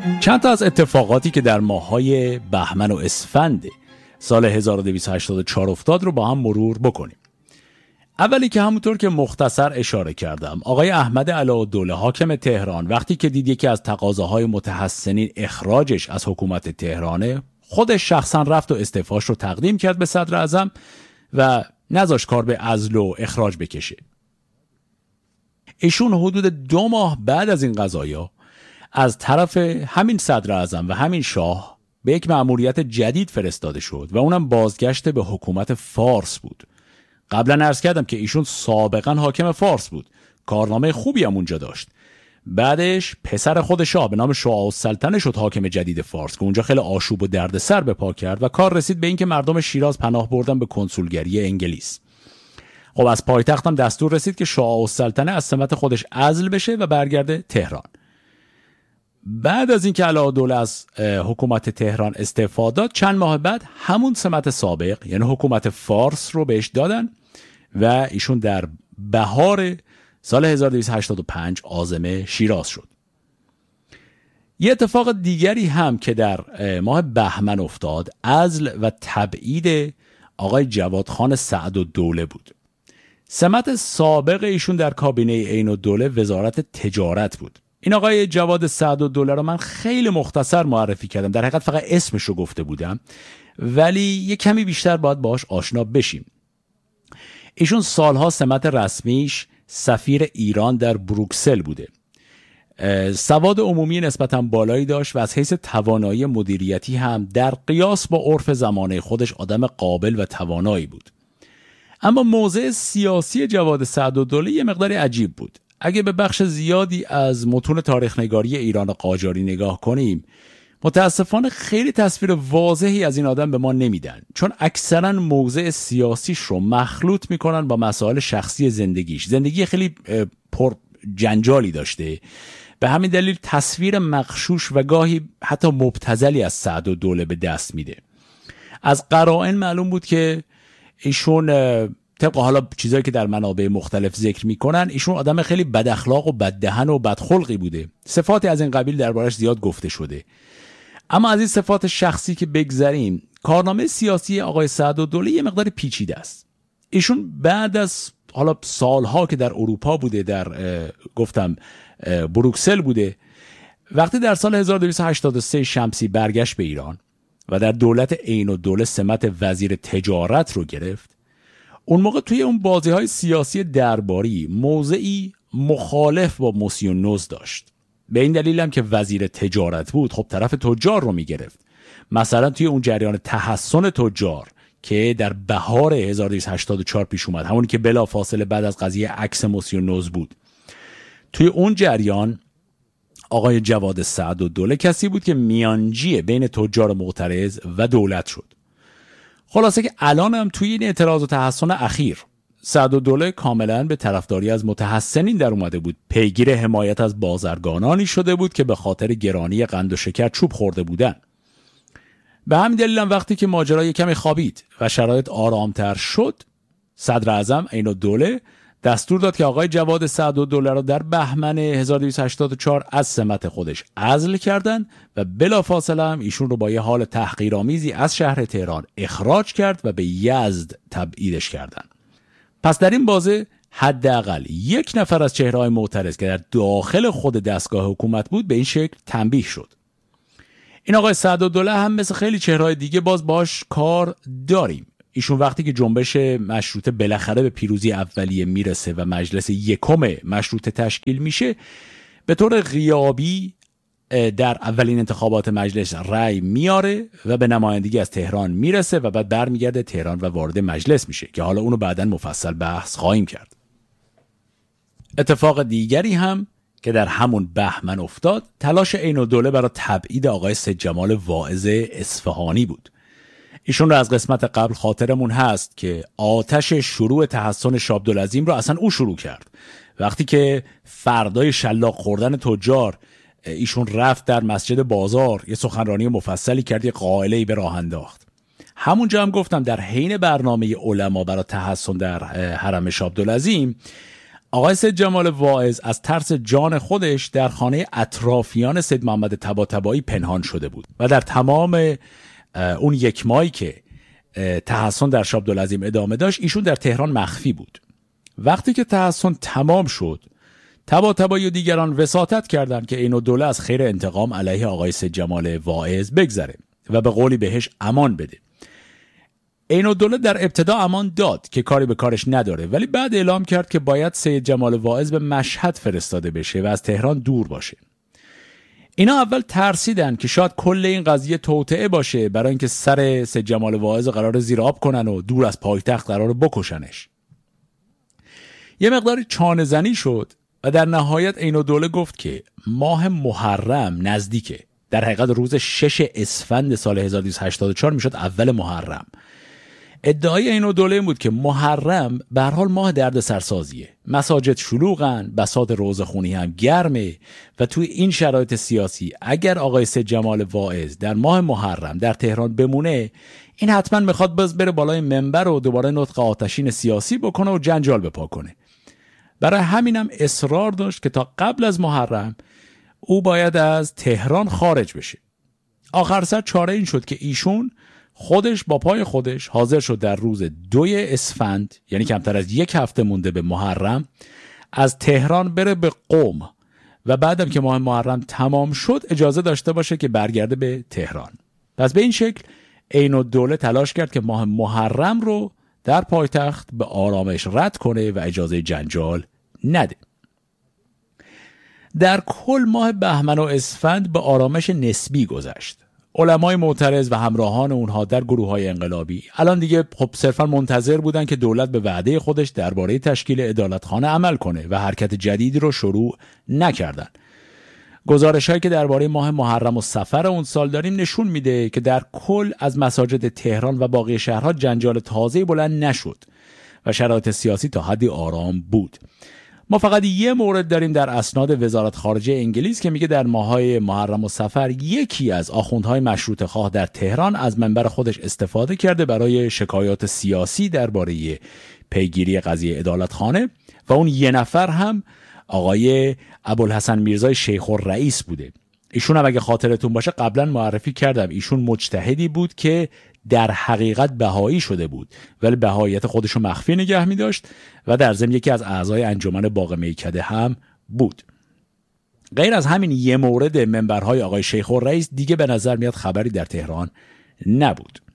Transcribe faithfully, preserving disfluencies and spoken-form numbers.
چند تا از اتفاقاتی که در ماه‌های بهمن و اسفند سال هزار و دویست و هشتاد و چهار افتاد رو با هم مرور بکنیم. اولی که همونطور که مختصر اشاره کردم، آقای احمد علاءالدوله حاکم تهران وقتی که دید یکی از تقاضاهای متحسنین اخراجش از حکومت تهرانه، خودش شخصا رفت و استعفاش رو تقدیم کرد به صدر اعظم و نذاشت کار به عزل و اخراج بکشه. ایشون حدود دو ماه بعد از این قضایا از طرف همین صدر اعظم و همین شاه به یک مأموریت جدید فرستاده شد و اونم بازگشت به حکومت فارس بود. قبلا عرض کردم که ایشون سابقا حاکم فارس بود، کارنامه خوبی هم اونجا داشت. بعدش پسر خود شاه به نام شعاع السلطنه شد حاکم جدید فارس که اونجا خیلی آشوب و دردسر به پا کرد و کار رسید به اینکه مردم شیراز پناه بردن به کنسولگری انگلیس. خب از پایتخت هم دستور رسید که شعاع السلطنه از سمت خودش عزل بشه و برگرده تهران. بعد از اینکه علاءالدوله از حکومت تهران استعفا داد، چند ماه بعد همون سمت سابق یعنی حکومت فارس رو بهش دادن و ایشون در بهار سال هزار و دویست و هشتاد و پنج عازم شیراز شد. یه اتفاق دیگری هم که در ماه بهمن افتاد، عزل و تبعید آقای جوادخان سعدالدوله بود. سمت سابق ایشون در کابینه عین‌الدوله وزارت تجارت بود. این آقای جواد سعدالدوله رو من خیلی مختصر معرفی کردم، در حقیقت فقط اسمش رو گفته بودم، ولی یه کمی بیشتر باید باهاش آشنا بشیم. ایشون سالها سمت رسمیش سفیر ایران در بروکسل بوده. سواد عمومی نسبتاً بالایی داشت و از حیث توانایی مدیریتی هم در قیاس با عرف زمانه خودش آدم قابل و توانایی بود. اما موضع سیاسی جواد سعدالدوله یه مقدار عجیب بود. اگه به بخش زیادی از متون تاریخ نگاری ایران قاجاری نگاه کنیم، متاسفانه خیلی تصویر واضحی از این آدم به ما نمیدن، چون اکثرا موضع سیاسیش رو مخلوط میکنن با مسائل شخصی زندگیش. زندگی خیلی پر جنجالی داشته، به همین دلیل تصویر مغشوش و گاهی حتی مبتذلی از سعدالدوله به دست میده. از قرائن معلوم بود که ایشون طبق حالا چیزایی که در منابع مختلف ذکر میکنن، ایشون آدم خیلی بد اخلاق و بد دهن و بد خلقی بوده. صفاتی از این قبیل دربارش زیاد گفته شده. اما از این صفات شخصی که بگذریم، کارنامه سیاسی آقای سعدالدوله یه مقدار پیچیده است. ایشون بعد از حالا سالها که در اروپا بوده، در گفتم بروکسل بوده، وقتی در سال هزار و دویست و هشتاد و سه شمسی برگشت به ایران و در دولت عین‌الدوله سمت وزیر تجارت رو گرفت، اون موقع توی اون بازی‌های سیاسی درباری موضعی مخالف با موسیونوز داشت. به این دلیل هم که وزیر تجارت بود، خب طرف تجار رو میگرفت. مثلا توی اون جریان تحسن تجار که در بهار هزار و دویست و هشتاد و چهار پیش اومد، همونی که بلا فاصله بعد از قضیه عکس موسیونوز بود، توی اون جریان آقای جواد سعدالدوله کسی بود که میانجی بین تجار معترض و دولت شد. خلاصه که الان هم توی این اعتراض و تحسن اخیر سعدالدوله کاملا به طرفداری از متحسنین در اومده بود. پیگیر حمایت از بازرگانانی شده بود که به خاطر گرانی قند و شکر چوب خورده بودن. به همین دلیل هم وقتی که ماجرا کمی خوابید و شرایط آرامتر شد، صدر اعظم عین‌الدوله دستور داد که آقای جواد سعدالدوله را در بهمن هزار و دویست و هشتاد و چهار از سمت خودش عزل کردن و بلافاصله هم ایشون رو با یه حال تحقیرآمیزی از شهر تهران اخراج کرد و به یزد تبعیدش کردن. پس در این بازه حداقل یک نفر از چهره‌های معترض که در داخل خود دستگاه حکومت بود به این شکل تنبیه شد. این آقای سعدالدوله هم مثل خیلی چهره‌های دیگه باز باش کار داریم. ایشون وقتی که جنبش مشروطه بالاخره به پیروزی اولیه میرسه و مجلس یکم مشروطه تشکیل میشه، به طور غیابی در اولین انتخابات مجلس رأی میاره و به نمایندگی از تهران میرسه و بعد برمیگرده تهران و وارد مجلس میشه که حالا اونو بعداً مفصل بحث خواهیم کرد. اتفاق دیگری هم که در همون بهمن افتاد، تلاش عین‌الدوله برای تبعید آقای سید جمال واعظ اصفهانی بود. ایشون رو از قسمت قبل خاطرمون هست که آتش شروع تحسن شاه عبدالعظیم رو اصلا او شروع کرد. وقتی که فردای شلاق خوردن تجار ایشون رفت در مسجد بازار یه سخنرانی مفصلی کرد، یه قائله‌ای به راه انداخت. همونجا هم گفتم در حین برنامه علما برای تحسن در حرم شاه عبدالعظیم، آقای سید جمال واعظ از ترس جان خودش در خانه اطرافیان سید محمد طباطبایی پنهان شده بود و در تمام اون یک ماهی که تحصن در شاه عبدالعظیم ادامه داشت ایشون در تهران مخفی بود. وقتی که تحصن تمام شد طباطبایی و دیگران وساطت کردند که عین‌الدوله از خیر انتقام علیه آقای سید جمال واعظ بگذره و به قولی بهش امان بده. عین‌الدوله در ابتدا امان داد که کاری به کارش نداره، ولی بعد اعلام کرد که باید سید جمال واعظ به مشهد فرستاده بشه و از تهران دور باشه. اینا اول ترسیدن که شاید کل این قضیه توطئه باشه برای اینکه سر سید جمال واعظ قرار زیر آب کنن و دور از پایتخت قرار بکشنش. یه مقداری چانه زنی شد و در نهایت عین‌الدوله گفت که ماه محرم نزدیکه. در حقیقت روز شش اسفند سال هزار و دویست و هشتاد و چهار میشد اول محرم. ادعای عین‌الدوله این بود که محرم به هر حال ماه درد سرسازیه، مساجد شلوغن، بساط روزخونی هم گرمه و توی این شرایط سیاسی اگر آقای سید جمال واعظ در ماه محرم در تهران بمونه این حتما میخواد باز بره بالای منبر و دوباره نطق آتشین سیاسی بکنه و جنجال بپا کنه. برای همینم اصرار داشت که تا قبل از محرم او باید از تهران خارج بشه. آخر سر چاره این شد که ایشون خودش با پای خودش حاضر شد در روز دوی اسفند، یعنی کمتر از یک هفته مونده به محرم، از تهران بره به قم و بعدم که ماه محرم تمام شد اجازه داشته باشه که برگرده به تهران. پس به این شکل عین‌الدوله تلاش کرد که ماه محرم رو در پایتخت به آرامش رد کنه و اجازه جنجال نده. در کل ماه بهمن و اسفند به آرامش نسبی گذشت. علمای معترض و همراهان اونها در گروه‌های انقلابی الان دیگه خب صرفا منتظر بودن که دولت به وعده خودش درباره تشکیل عدالتخانه عمل کنه و حرکت جدیدی رو شروع نکردن. گزارش‌هایی که درباره ماه محرم و صفر اون سال داریم نشون میده که در کل از مساجد تهران و باقی شهرها جنجال تازه‌ای بلند نشد و شرایط سیاسی تا حدی آرام بود. ما فقط یه مورد داریم در اسناد وزارت خارجه انگلیس که میگه در ماه‌های محرم و صفر یکی از آخوندهای مشروطه خواه در تهران از منبر خودش استفاده کرده برای شکایات سیاسی درباره پیگیری قضیه عدالتخانه و اون یه نفر هم آقای ابوالحسن میرزای شیخ الرئیس بوده. ایشون هم اگه خاطرتون باشه قبلا معرفی کردم ایشون مجتهدی بود که در حقیقت بهایی شده بود ولی بهاییت خودشو مخفی نگه می داشت و در ضمن یکی از اعضای انجمن باغ میکده هم بود. غیر از همین یه مورد منبرهای آقای شیخ الرئیس دیگه به نظر میاد خبری در تهران نبود.